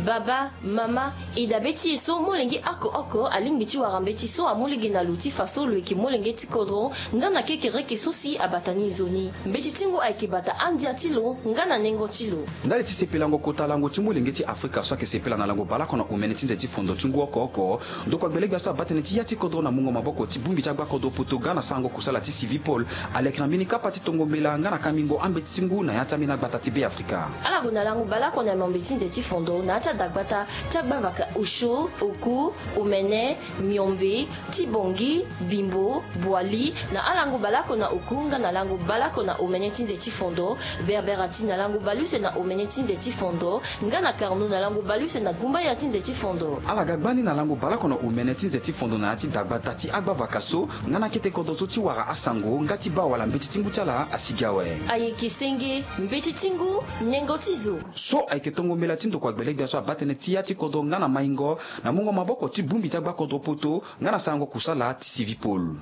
baba mama ida beti so molenge ako aling beti warambeti so amolege na luti faso lweki molenge ti kodro ngana kekere ke sosi abatani zoni beti tingo aike bata andia tilo ngana nengo tilo ndali ti sepelango kota lango ti molenge ti afrika so ke sepela na lango bala kono umene ti nzeti fondo tingo oko doko gbelege so abatani ti yati kodro na mungo maboko ti bumbi ti kodro poto gana sango kusala ti civipol alek na mini kapa ti tongo mela ngana kamingo ambeti tingu na yata mina gbata ti be afrika ala gona lango bala kono mambeti nzeti fondo na ata dagbata tagba vaka usho oku umene miombe tibongi bimbo boali na alango balako na okunga na lango balako na umene nzeti fondo berberati na lango baluse na umene nzeti fondo ngana karno na lango baluse na gumba ya nzeti fondo ala gagbani na lango balako na umene nzeti fondo na ati dagbata ti agba vakaso ngana kete kodo ti wara asango ngati ba wala mbeti tingu tala asigawe aye kisenge mbeti tingu nengo tizo so ayeke tongo mela tindo kwa gbelege so abatene ti yati kodo ngana maingo na mungo maboko ti bumbi ti agba kodo poto ngana sango kusala ti civipol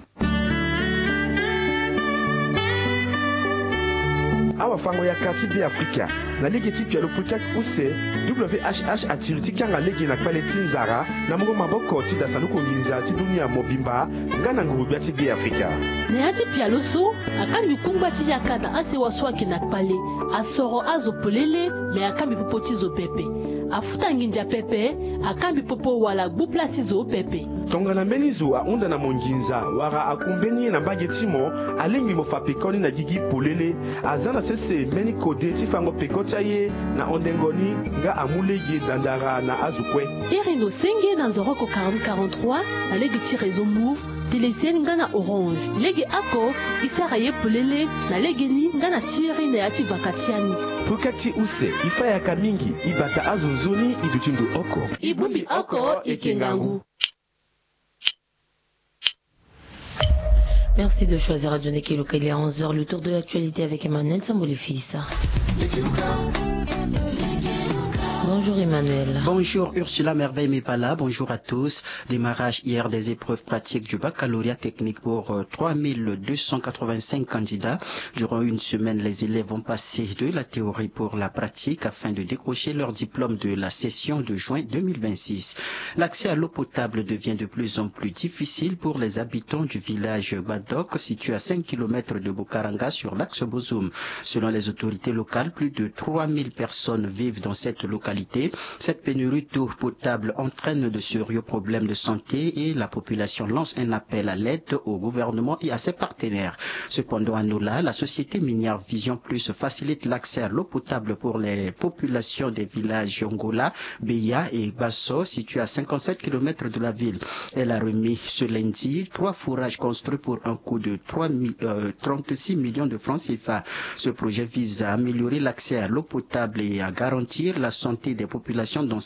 awa fango ya kati be afrika na lege ti pialo pukak use WHH atiri ti kanga lege na kpale ti nzara na mungo maboko ti dasaluku nginza ti dunia mobimba ngana nguru bia ti be afrika na ya ti pialo so akambi kungba ti yaka na ase waso ayeke na kpale asoro azo polele me akambi popo ti zo pepe afuta nginja pepe akambi popo wala gbupla ti zo pepe tongana mbeni zo ahunda na monginza wara akumbeni na mbage ti mo alengi mo fa pekoni na gigi polele aza na sese mbeni kode ti fango peko ti aye na ondengoni nga amulege dandara na azukue iri no senge na nzoroko 4043 na lege ti réseau move telesieni nga na orange lege ako isara ye polele na lege ni nga na siri na ya ti vakatiani pukak ti use ifa yaka mingi ibata azonzoni idutindu oko ibumbi oko ekengangu. Merci de choisir Radio Nekeluka. Il est à 11h, le tour de l'actualité avec Emmanuel Samboulifis. Bonjour Emmanuel. Bonjour Ursula Merveille Mevala, bonjour à tous. Démarrage hier des épreuves pratiques du baccalauréat technique pour 3285 candidats. Durant une semaine, les élèves vont passer de la théorie pour la pratique afin de décrocher leur diplôme de la session de juin 2026. L'accès à l'eau potable devient de plus en plus difficile pour les habitants du village Badok, situé à 5 km de Bukaranga sur l'axe Bozoum. Selon les autorités locales, plus de 3000 personnes vivent dans cette localité. Cette pénurie d'eau potable entraîne de sérieux problèmes de santé et la population lance un appel à l'aide au gouvernement et à ses partenaires. Cependant, à Nola, la société minière Vision Plus facilite l'accès à l'eau potable pour les populations des villages Ngola, Beya et Basso, situés à 57 km de la ville. Elle a remis ce lundi 3 fourrages construits pour un coût de 36 millions de francs CFA. Ce projet vise à améliorer l'accès à l'eau potable et à garantir la santé des populations dans